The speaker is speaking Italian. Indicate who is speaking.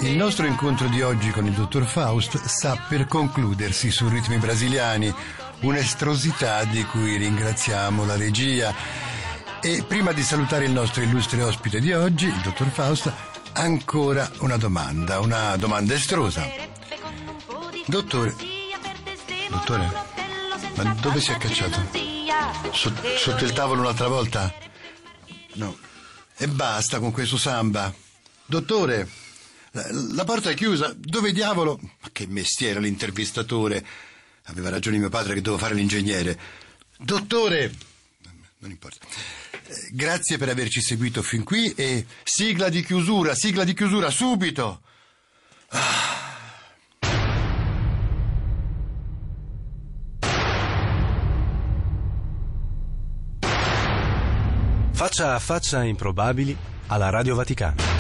Speaker 1: Il nostro incontro di oggi con il dottor Faust sta per concludersi su Ritmi Brasiliani, un'estrosità di cui ringraziamo la regia. E prima di salutare il nostro illustre ospite di oggi, il dottor Faust, ancora una domanda estrosa. Dottore, ma dove si è cacciato? Sotto il tavolo un'altra volta? No. E basta con questo samba. Dottore, la porta è chiusa. Dove diavolo? Ma che mestiere l'intervistatore. Aveva ragione mio padre che devo fare l'ingegnere. Dottore, non importa. Grazie per averci seguito fin qui e sigla di chiusura, subito.
Speaker 2: Faccia a faccia improbabili alla Radio Vaticana.